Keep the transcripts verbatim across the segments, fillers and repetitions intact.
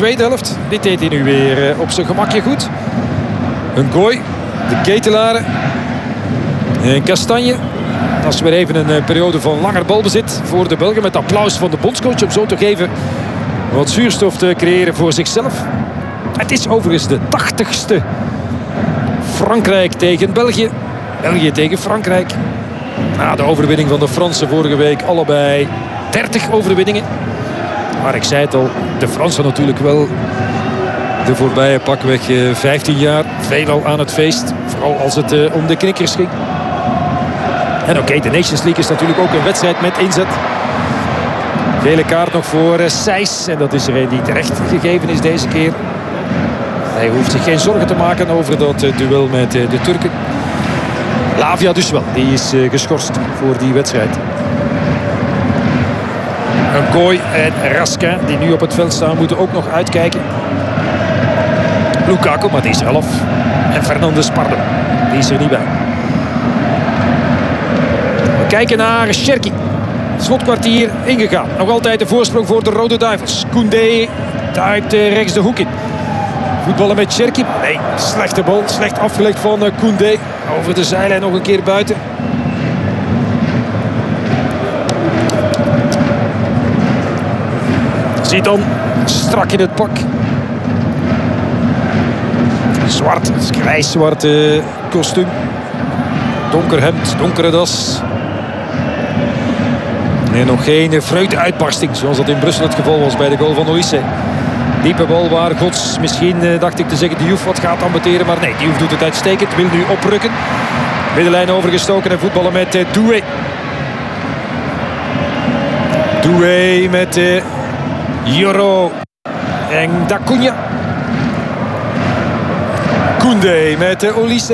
tweede helft. Dit deed hij nu weer uh, op zijn gemakje goed. Een gooi. De Ketelaren. En Kastanje. Dat is weer even een uh, periode van langer balbezit voor de Belgen. Met applaus van de bondscoach om zo toch even wat zuurstof te creëren voor zichzelf. Het is overigens de tachtigste Frankrijk tegen België. België tegen Frankrijk. Na de overwinning van de Fransen vorige week allebei dertig overwinningen. Maar ik zei het al, de Fransen natuurlijk wel de voorbije pakweg vijftien jaar veelal aan het feest. Vooral als het uh, om de knikkers ging. En oké, okay, de Nations League is natuurlijk ook een wedstrijd met inzet. Gele kaart nog voor uh, Sijs. En dat is er een die terecht gegeven is deze keer. Hij hoeft zich geen zorgen te maken over dat uh, duel met uh, de Turken. Lavia dus wel, die is uh, geschorst voor die wedstrijd. Een Kooi en Raskin die nu op het veld staan moeten ook nog uitkijken. Lukaku, maar die is elf. En Fernandes Pardo, die is er niet bij. We kijken naar Cherki. Slotkwartier ingegaan. Nog altijd de voorsprong voor de Rode Duivels. Koundé duikt uh, rechts de hoek in. Voetballen met Cherki. Nee, slechte bal. Slecht afgelegd van uh, Koundé. Over de zijlijn nog een keer buiten. Ziet dan strak in het pak. Zwart, grijs-zwart uh, kostuum. Donker hemd, donkere das. En nog geen vreugdeuitbarsting zoals dat in Brussel het geval was bij de goal van Olise. Diepe bal waar Gods misschien, uh, dacht ik te zeggen, Diouf wat gaat ambeteren. Maar nee, Diouf doet het uitstekend. Wil nu oprukken. Middenlijn overgestoken en voetballen met uh, Doué. Doué met uh, Joro. En Dacunia. Koundé met uh, Olise.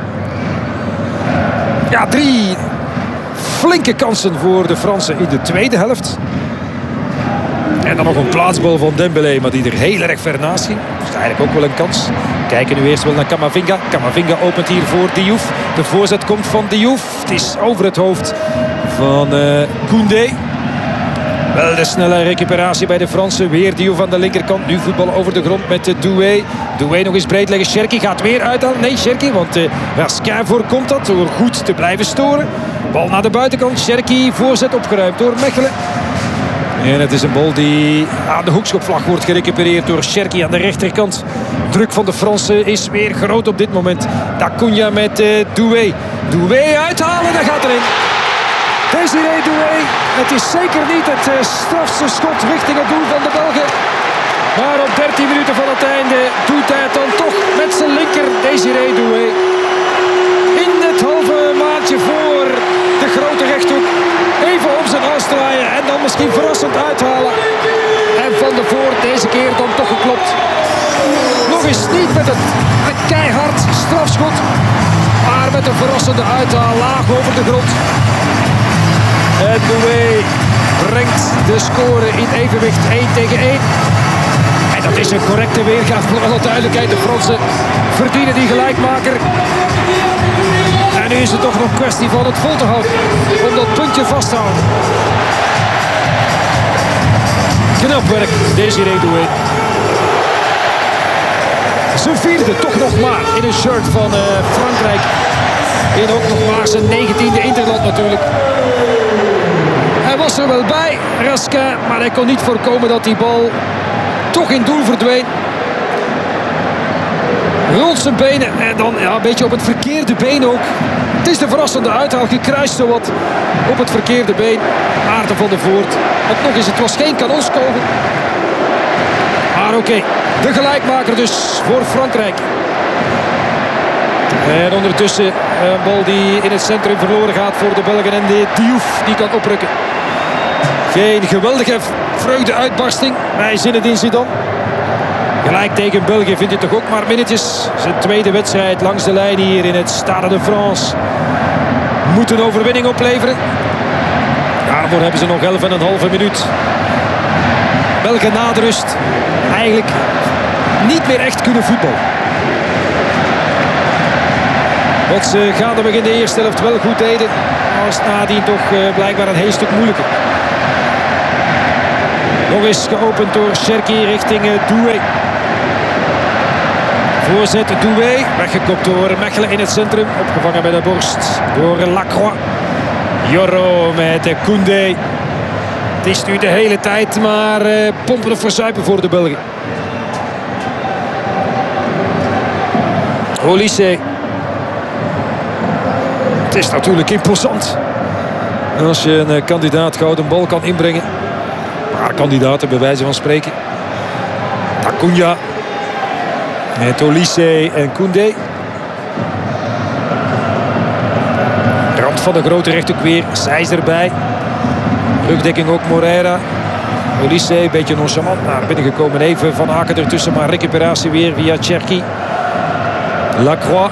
Ja, drie flinke kansen voor de Fransen in de tweede helft. En dan nog een plaatsbal van Dembélé, maar die er heel erg ver naast ging. Dat is eigenlijk ook wel een kans. Kijken nu eerst wel naar Camavinga. Camavinga opent hier voor Diouf. De voorzet komt van Diouf. Het is over het hoofd van uh, Koundé. Wel de snelle recuperatie bij de Fransen. Weer Diouf aan de linkerkant. Nu voetballen over de grond met uh, Doué. Doué nog eens breed leggen. Cherki gaat weer uithalen. Nee, Cherki, want uh, Raskin voorkomt dat door goed te blijven storen. Bal naar de buitenkant. Cherki, voorzet opgeruimd door Mechelen. En het is een bal die aan de hoekschopvlag wordt gerecupereerd door Cherki aan de rechterkant. Druk van de Fransen is weer groot op dit moment. Dacunia met uh, Doué. Doué uithalen, daar gaat erin. Désiré Doué. Het is zeker niet het uh, strafste schot richting het doel van de Belgen. Maar op dertien minuten van het einde doet hij het dan toch met zijn linker. Désiré Doué. In het halve maandje voor de grote rechthoek. Even om zijn hals draaien en dan misschien verrassend uithalen. En Van de Voort deze keer dan toch geklopt. Nog eens niet met het een keihard strafschot. Maar met een verrassende uithaal laag over de grond. En Doué brengt de score in evenwicht één tegen één. En dat is een correcte weergave voor alle duidelijkheid. De Fransen verdienen die gelijkmaker. En nu is het toch nog een kwestie van het vol te houden. Om dat puntje vast te houden. Knap werk, Désiré Doué. Zijn vierde toch nog maar in een shirt van uh, Frankrijk. In ook nog maar zijn negentiende Interland natuurlijk. Hij was er wel bij, Raskin, maar hij kon niet voorkomen dat die bal toch in doel verdween. Rond zijn benen en dan ja, een beetje op het verkeerde been ook. Het is de verrassende uithaal, gekruist zowat op het verkeerde been. Maarten van der Voort. Want nog eens, het was geen kanonskogel. Maar oké, okay, de gelijkmaker dus voor Frankrijk. En ondertussen een bal die in het centrum verloren gaat voor de Belgen. En de Diouf die kan oprukken. Geen geweldige vreugdeuitbarsting bij Zinedine Zidane. Gelijk tegen België vindt hij toch ook maar minnetjes. Zijn tweede wedstrijd langs de lijn hier in het Stade de France. Moet een overwinning opleveren. Daarvoor hebben ze nog elf en een halve minuut. België na de rust eigenlijk niet meer echt kunnen voetballen. Wat ze gaandeweg in de eerste helft wel goed deden, was nadien toch uh, blijkbaar een heel stuk moeilijker. Nog eens geopend door Cherki richting Doué. Voorzet Doué, weggekopt door Mechelen in het centrum. Opgevangen bij de borst door Lacroix. Jorro met Koundé. Het is nu de hele tijd maar uh, pompen of verzuipen voor de Belgen. Olise. Het is natuurlijk imposant als je een uh, kandidaat gouden bal kan inbrengen. Maar kandidaten bij wijze van spreken. Acuna. Met Olise en Koundé. Rand van de grote rechthoek weer. Sijs erbij. Rugdekking ook Moreira. Olise een beetje nonchalant naar binnen gekomen. Even Van Aken ertussen. Maar recuperatie weer via Cherki. Lacroix.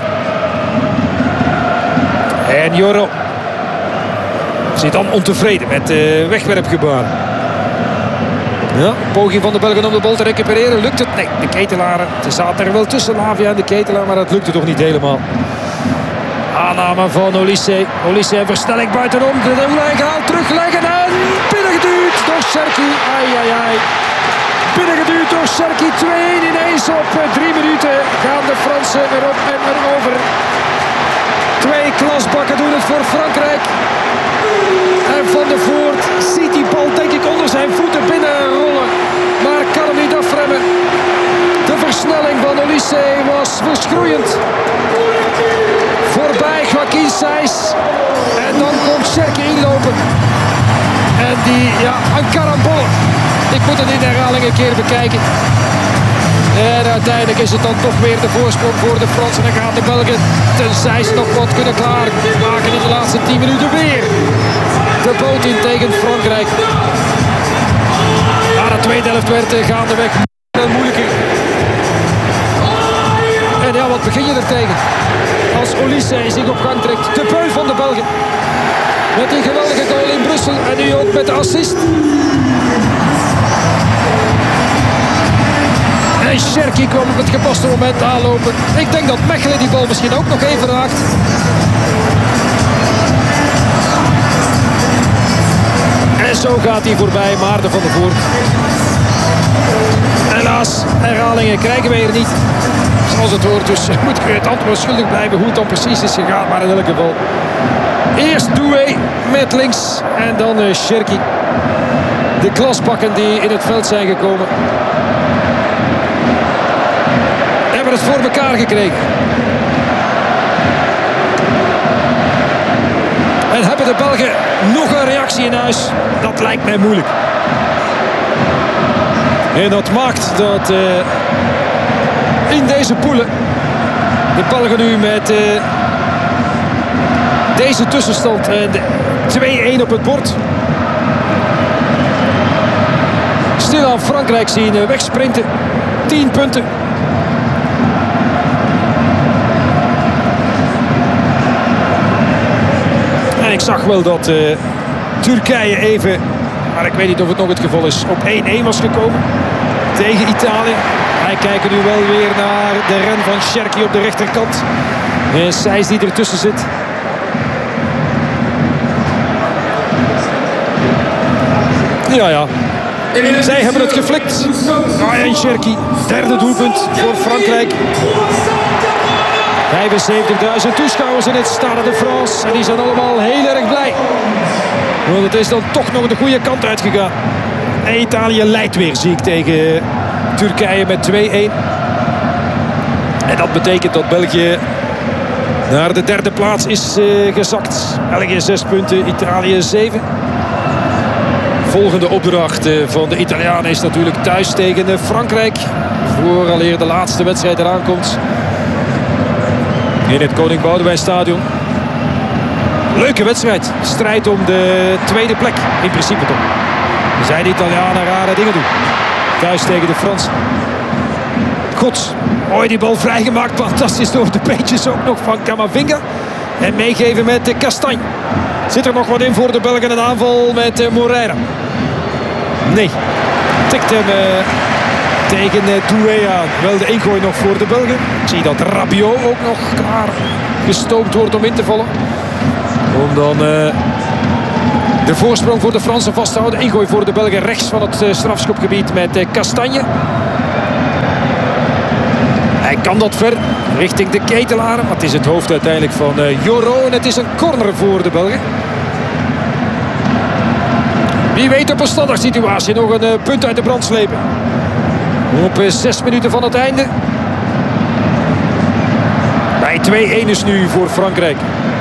En Jorro. Zit dan ontevreden met de wegwerpgebaren. Ja, poging van de Belgen om de bal te recupereren. Lukt het? Nee, de Ketelaren. Ze zaten er wel tussen, Lavia en de Ketelaar, maar dat lukte toch niet helemaal. Aanname van Olise. Olise en versnelling buitenom. De doellijn gehaald, terugleggen en binnengeduwd door Cherki. Ai, ai, ai. Binnengeduwd door Cherki. twee-één ineens op drie minuten gaan de Fransen erop en erover. Twee klasbakken doen het voor Frankrijk. En Van de Voort ziet die bal denk ik onder zijn voeten binnenrollen. Maar kan hem niet afremmen. De versnelling van Olise was verschroeiend. Voorbij Joaquin Sijs. En dan komt Cherki inlopen. En die, ja, een karambolle. Ik moet het in de herhaling een keer bekijken. En uiteindelijk is het dan toch weer de voorsprong voor de Fransen. En gaan de Belgen, tenzij ze nog wat kunnen klaarmaken in de laatste tien minuten weer de boot in tegen Frankrijk. Ja, de tweede helft werd gaandeweg moeilijker. En ja, wat begin je er tegen? Als Olise zich op gang trekt. De beul van de Belgen. Met die geweldige goal in Brussel. En nu ook met de assist. En Cherki kwam op het gepaste moment aanlopen. Ik denk dat Mechelen die bal misschien ook nog even raakt. En zo gaat hij voorbij, Maarten van der Voort. Helaas, herhalingen krijgen wij er niet. Zoals het hoort, dus moet ik het antwoord schuldig blijven hoe het dan precies is gegaan. Maar in elk geval, eerst Doué met links en dan uh, Cherki. De klasbakken die in het veld zijn gekomen. Hebben het voor elkaar gekregen. En hebben de Belgen nog een reactie in huis? Dat lijkt mij moeilijk. En dat maakt dat uh, in deze poelen de Belgen nu met uh, deze tussenstand en uh, twee-één op het bord stilaan Frankrijk zien uh, wegsprinten. tien punten. En ik zag wel dat uh, Turkije even, maar ik weet niet of het nog het geval is, op één-één was gekomen tegen Italië. Wij kijken nu wel weer naar de ren van Cherki op de rechterkant. En Sijs die ertussen zit. Ja, ja. Zij hebben het geflikt. Ryan Cherki, derde doelpunt voor Frankrijk. vijfenzeventigduizend toeschouwers in het Stade de France. En die zijn allemaal heel erg blij. Want het is dan toch nog de goede kant uitgegaan. En Italië leidt weer, zie ik, tegen Turkije met twee-één. En dat betekent dat België naar de derde plaats is uh, gezakt. België zes punten, Italië zeven. Volgende opdracht uh, van de Italianen is natuurlijk thuis tegen uh, Frankrijk. Vooraleer de laatste wedstrijd eraan komt. In het Koning Boudewijn Stadion. Leuke wedstrijd. Strijd om de tweede plek. In principe toch. Er zijn de Italianen rare dingen doen. Thuis tegen de Fransen. God. Mooi die bal vrijgemaakt. Fantastisch door de beetjes ook nog van Camavinga. En meegeven met de Castagne. Zit er nog wat in voor de Belgen. Een aanval met uh, Moreira. Nee. Tikt hem uh, tegen uh, Doué aan. Wel de ingooi nog voor de Belgen. Ik zie dat Rabiot ook nog klaar gestookt wordt om in te vallen. Om dan uh, De voorsprong voor de Fransen vasthouden. Ingooi voor de Belgen rechts van het uh, strafschopgebied met uh, Kastanje. Hij kan dat ver richting de Ketelaren. Maar het is het hoofd uiteindelijk van uh, Joro. En het is een corner voor de Belgen. Wie weet op een standaard situatie nog een uh, punt uit de brand slepen. Op uh, zes minuten van het einde. Bij twee-een is nu voor Frankrijk.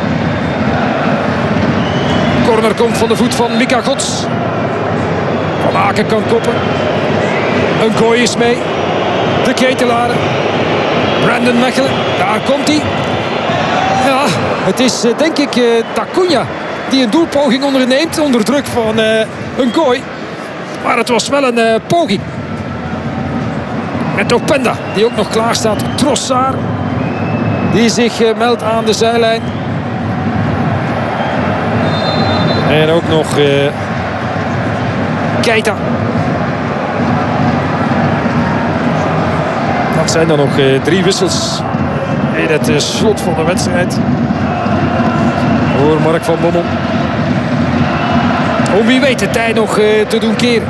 Corner komt van de voet van Mika Gods. Van Aken kan koppen. Een gooi is mee. De Ketelaren. Brandon Mechelen. Daar komt hij. Ja, het is uh, denk ik uh, Takunya die een doelpoging onderneemt. Onder druk van uh, een gooi. Maar het was wel een uh, poging. Met Openda die ook nog klaar staat. Trossard. Die zich uh, meldt aan de zijlijn. En ook nog uh, Keita. Dat zijn dan nog uh, drie wissels in het uh, slot van de wedstrijd. Voor Mark van Bommel. Om wie weet de tijd nog uh, te doen keren.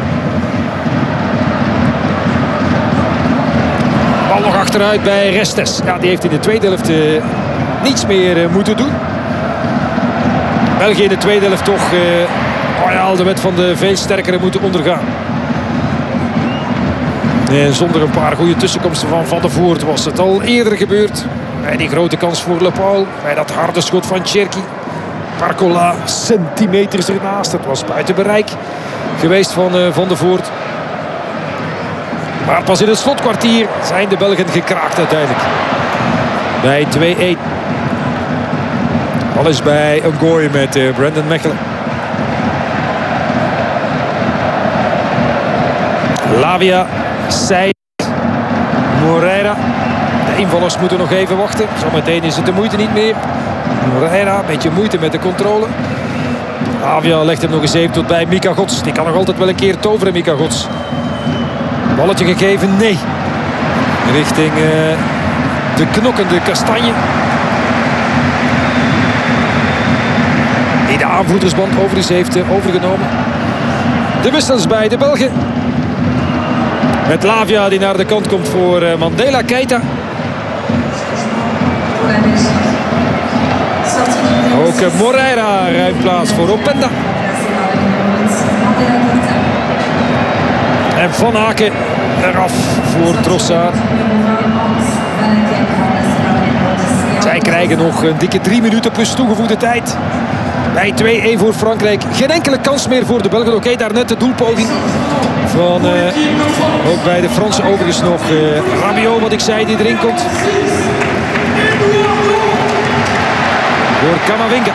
Bal nog achteruit bij Restes. Ja, die heeft in de tweede helft uh, niets meer uh, moeten doen. België in de tweede helft toch uh, oh ja, de wet van de veel sterkere moeten ondergaan. En zonder een paar goede tussenkomsten van Van der Voort was het al eerder gebeurd. Bij die grote kans voor Le Paul. Bij dat harde schot van Cherki. Parcola centimeters ernaast. Het was buiten bereik geweest van uh, Van der Voort. Maar pas in het slotkwartier zijn de Belgen gekraakt uiteindelijk. Bij twee-een. Alles bij een gooi met uh, Brandon Mechelen. Lavia, Seyd, Moreira. De invallers moeten nog even wachten. Zometeen is het de moeite niet meer. Moreira, een beetje moeite met de controle. Lavia legt hem nog eens even tot bij Mika Gods. Die kan nog altijd wel een keer toveren, Mika Gods. Balletje gegeven, nee. Richting uh, de knokkende Kastanje. Die de aanvoerdersband overigens heeft uh, overgenomen. De wissels bij de Belgen. Met Lavia die naar de kant komt voor uh, Mandela Keita. Ook uh, Moreira ruimt plaats voor Openda. En Van Aken eraf voor Trossard. Zij krijgen nog een dikke drie minuten plus toegevoegde tijd. Bij twee-een voor Frankrijk. Geen enkele kans meer voor de Belgen. Oké, okay, daar net de doelpoging van uh, ook bij de Fransen overigens nog uh, Rabiot, wat ik zei, die erin komt. Door Camavinga.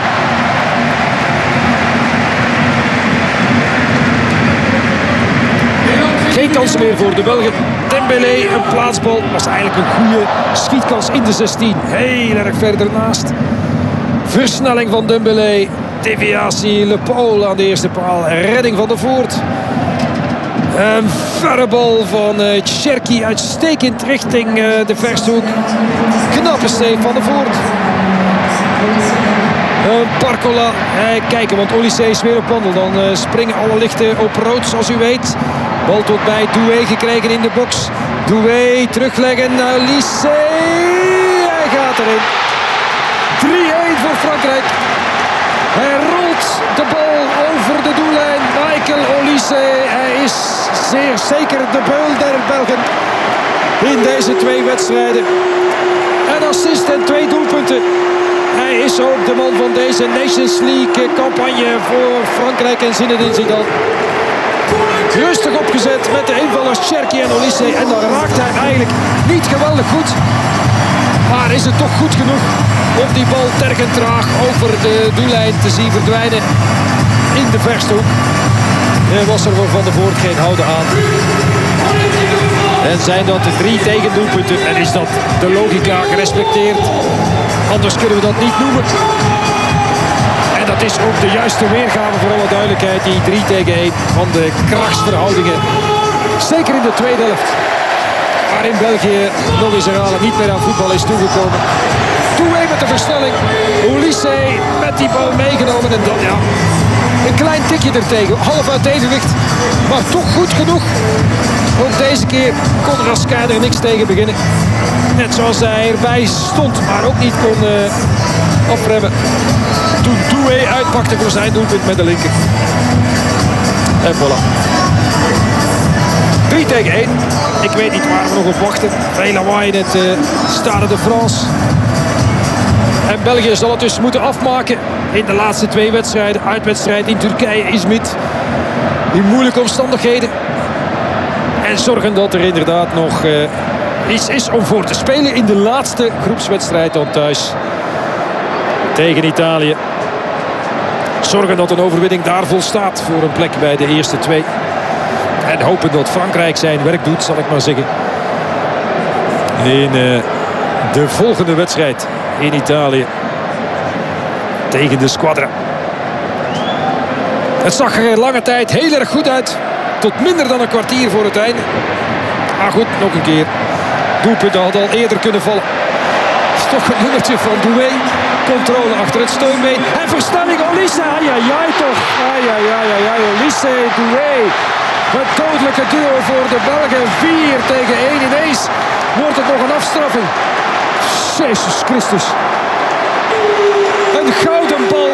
Geen kansen meer voor de Belgen. Dembélé, een plaatsbal. Was eigenlijk een goede schietkans in de zestien. Heel erg verder naast. Versnelling van Dembélé. Deviatie, Le Paul aan de eerste paal. Redding van de Voort. Een verre bal van uh, Cherki. Uitstekend richting uh, de verste hoek. Knappe steek van de Voort. Uh, Parcola. Hey, kijken, want Olysée is weer op wandel. Dan uh, springen alle lichten op rood, zoals u weet. Bal tot bij Doué gekregen in de box. Doué terugleggen naar Olysée. Hij gaat erin. drie-een voor Frankrijk. Hij rolt de bal over de doellijn. Michael Olysée. Hij is zeer zeker de beul der Belgen in deze twee wedstrijden. Een assist en twee doelpunten. Hij is ook de man van deze Nations League campagne voor Frankrijk en Zinedine Zidane. Rustig opgezet met de invallers Cherki en Olysée. En dan raakt hij eigenlijk niet geweldig goed. Maar is het toch goed genoeg om die bal tergend traag over de doellijn te zien verdwijnen in de verste hoek. Er was er voor Van der Voort geen houden aan. En zijn dat de drie tegendoelpunten en is dat de logica gerespecteerd. Anders kunnen we dat niet noemen. En dat is ook de juiste weergave voor alle duidelijkheid. Die drie tegen één van de krachtsverhoudingen. Zeker in de tweede helft. Waarin België nog eens herhalen niet meer aan voetbal is toegekomen. Doué met de versnelling. Olysée met die bal meegenomen. En dan ja, Een klein tikje ertegen. Half uit evenwicht. Maar toch goed genoeg. Ook deze keer kon Raskin er niks tegen beginnen. Net zoals hij erbij stond. Maar ook niet kon uh, afremmen. Toen Doué uitpakte voor zijn doelpunt met de linker. En voilà. drie tegen één. Ik weet niet waar we nog op wachten. Veel lawaai in het uh, Stade de France. En België zal het dus moeten afmaken in de laatste twee wedstrijden. Uitwedstrijd in Turkije, Izmit. In moeilijke omstandigheden. En zorgen dat er inderdaad nog uh, iets is om voor te spelen in de laatste groepswedstrijd dan thuis. Tegen Italië. Zorgen dat een overwinning daar volstaat voor een plek bij de eerste twee. En hopen dat Frankrijk zijn werk doet, zal ik maar zeggen. In uh, de volgende wedstrijd in Italië. Tegen de Squadra. Het zag er lange tijd heel erg goed uit. Tot minder dan een kwartier voor het einde. Maar goed, nog een keer. Doelpunt had al eerder kunnen vallen. Toch een nummertje van Doué. Controle achter het steunbeen. En versnelling Olise. Ajajaj toch. Ajajaj, Olise, Doué. Het dodelijke duo voor de Belgen. vier tegen één ineens. Wordt het nog een afstraffing. Jezus Christus. Een gouden bal.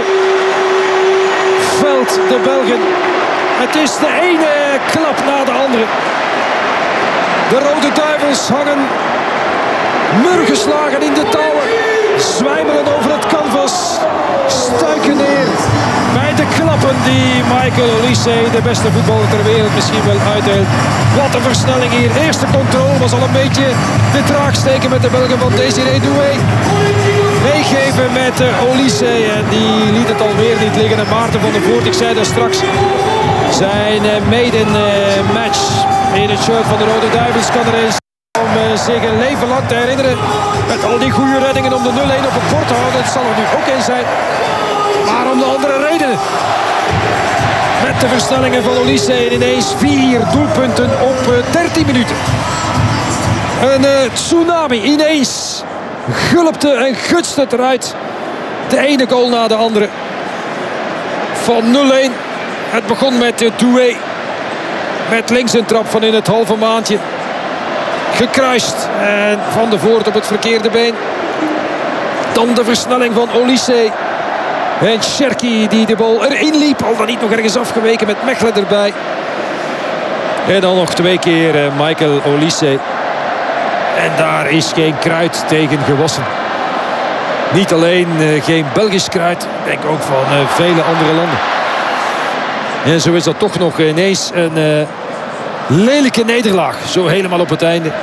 Veld de Belgen. Het is de ene klap na de andere. De Rode Duivels hangen murgeslagen in de touwen. Zwijmelen over het canvas. Stuiken neer bij de klappen die Michael Olise, de beste voetballer ter wereld, misschien wel uitdeelt. Wat een versnelling hier. Eerste controle was al een beetje de traagsteken met de Belgen van Désiré Doué. Meegeven met Olise en die liet het alweer niet liggen. En Maarten van der Voort, ik zei dat straks, zijn maiden match in het shirt van de Rode Duivels kan er eens om zich een leven lang te herinneren. Met al die goede reddingen om de nul één op het bord te houden. Het zal er nu ook in zijn. Maar om de andere redenen. Met de versnellingen van Olise en ineens vier doelpunten op dertien minuten. Een uh, tsunami ineens. Gulpte en gutste het eruit. De ene goal na de andere. Van nul één. Het begon met uh, Doué. Met links een trap van in het halve maandje. Gekruist. En Van der Voort op het verkeerde been. Dan de versnelling van Olise. En Cherki die de bal erin liep. Al dan niet nog ergens afgeweken met Mechelen erbij. En dan nog twee keer uh, Michael Olise. En daar is geen kruid tegen gewassen. Niet alleen uh, geen Belgisch kruid. Ik denk ook van uh, vele andere landen. En zo is dat toch nog ineens een uh, lelijke nederlaag. Zo helemaal op het einde.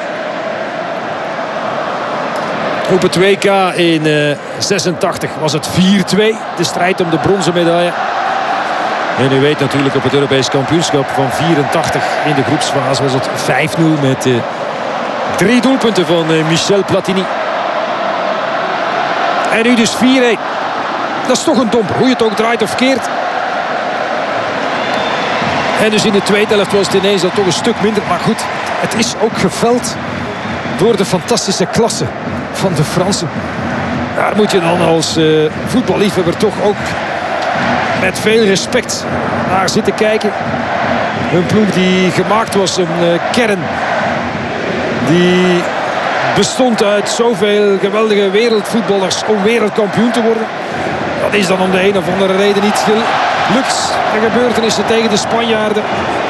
Op het W K in uh, zesentachtig was het vier twee. De strijd om de bronzen medaille. En u weet natuurlijk op het Europees kampioenschap van vierentachtig in de groepsfase was het vijf nul met uh, drie doelpunten van uh, Michel Platini. En nu dus vier één. Dat is toch een domper, hoe je het ook draait of keert. En dus in de tweede helft was het ineens dat toch een stuk minder. Maar goed, het is ook geveld door de fantastische klasse van de Fransen. Daar moet je dan als uh, voetballiefhebber toch ook met veel respect naar zitten kijken. Een ploeg die gemaakt was, een uh, kern die bestond uit zoveel geweldige wereldvoetballers om wereldkampioen te worden. Dat is dan om de een of andere reden niet gelukt. De gebeurtenissen tegen de Spanjaarden.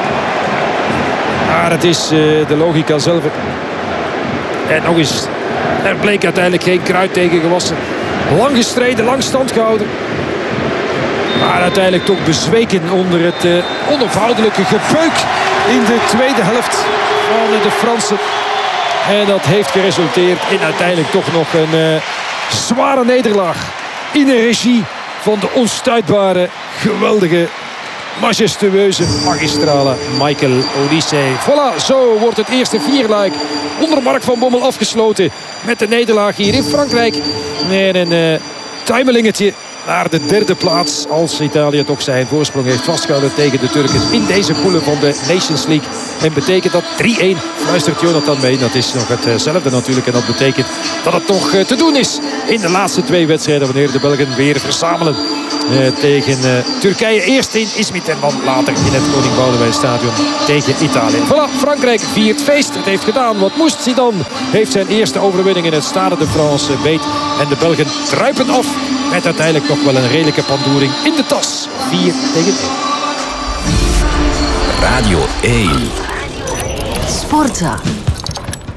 Maar het is uh, de logica zelf. En nog eens, er bleek uiteindelijk geen kruid tegen gewassen. Lang gestreden, lang stand gehouden. Maar uiteindelijk toch bezweken onder het uh, onophoudelijke gepeuk in de tweede helft van uh, de Fransen. En dat heeft geresulteerd in uiteindelijk toch nog een uh, zware nederlaag. In de regie van de onstuitbare, geweldige, majestueuze, magistrale Michael Olise. Voilà, zo wordt het eerste vierluik onder Mark van Bommel afgesloten. Met de nederlaag hier in Frankrijk. En een uh, tuimelingetje naar de derde plaats. Als Italië toch zijn voorsprong heeft vastgehouden tegen de Turken in deze poelen van de Nations League. En betekent dat drie één, fluistert Jonathan mee. Dat is nog hetzelfde natuurlijk. En dat betekent dat het nog te doen is in de laatste twee wedstrijden. Wanneer de Belgen weer verzamelen uh, tegen uh, Turkije. Eerst in Izmit en dan later in het Koning Boudewijn Stadion tegen Italië. Voilà, Frankrijk viert feest. Het heeft gedaan wat moest. Zidane heeft zijn eerste overwinning in het Stade de France beet. En de Belgen druipen af met uiteindelijk nog wel een redelijke pandoering in de tas. vier tegen één. Radio één. Sportza.